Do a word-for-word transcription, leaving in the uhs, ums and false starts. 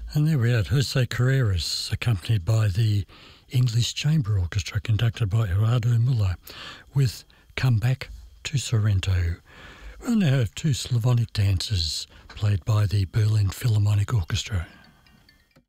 And there we had Jose Carreras, accompanied by the English Chamber Orchestra, conducted by Gerardo Müller, with Come Back to Sorrento. We'll now have two Slavonic dances played by the Berlin Philharmonic Orchestra.